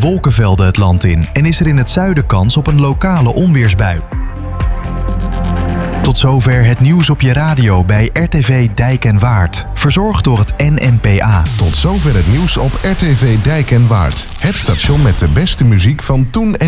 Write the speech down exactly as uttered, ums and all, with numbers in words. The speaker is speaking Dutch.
wolkenvelden het land in en is er in het zuiden kans op een lokale onweersbui. Tot zover het nieuws op je radio bij R T V Dijk en Waard. Verzorgd door het N N P A. Tot zover het nieuws op R T V Dijk en Waard. Het station met de beste muziek van toen en